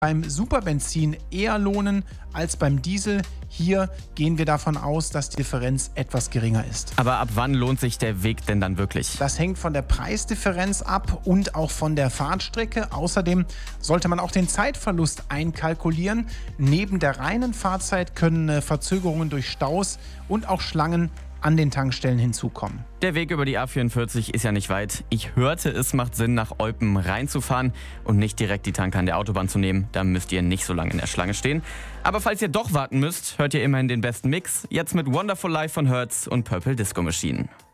beim Superbenzin eher lohnen als beim Diesel. Hier gehen wir davon aus, dass die Differenz etwas geringer ist. Aber ab wann lohnt sich der Weg denn dann wirklich? Das hängt von der Preisdifferenz ab und auch von der Fahrtstrecke. Außerdem sollte man auch den Zeitverlust einkalkulieren. Neben der reinen Fahrzeit können Verzögerungen durch Staus und auch Schlangen an den Tankstellen hinzukommen. Der Weg über die A44 ist ja nicht weit. Ich hörte, es macht Sinn, nach Eupen reinzufahren und nicht direkt die Tanke an der Autobahn zu nehmen. Da müsst ihr nicht so lange in der Schlange stehen. Aber falls ihr doch warten müsst, hört ihr immerhin den besten Mix. Jetzt mit Wonderful Life von Hertz und Purple Disco Machine.